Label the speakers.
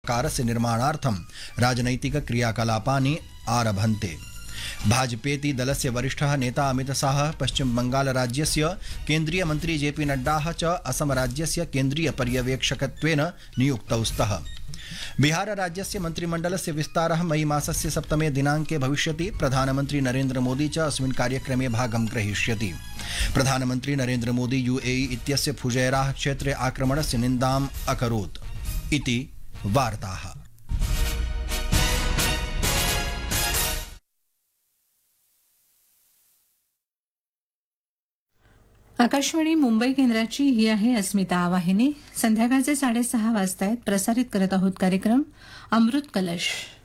Speaker 1: कारस्य निर्माणार्थं राजनैतिक क्रियाकलापानि आरभन्ते। भाजपेति दलस्य वरिष्ठः नेता अमितशाहः पश्चिम बंगाल राज्यस्य केन्द्रीय मन्त्री जेपी नड्डा च असम राज्यस्य केन्द्रीय पर्यवेक्षकत्वेन नियुक्तौ स्तः। बिहार राज्यस्य मन्त्रिमण्डलस्य विस्तारः मई मासस्य 7 दिनाङ्के भविष्यति। प्रधानमन्त्री नरेन्द्र मोदी च अस्मिन् कार्यक्रमे भागं ग्रहीष्यति। प्रधानमन्त्री नरेन्द्र मोदी यूएई इत्यस्य फुजैराह क्षेत्रे आक्रमणस्य निन्दाम् अकरोत् इति वार्ताः।
Speaker 2: आकाशवाणी मुंबई केंद्राची ही आहे अस्मिता वाहिनी। संध्याकाळचे 6:30 वाजतायत। प्रसारित करत आहोत कार्यक्रम अमृत कलश।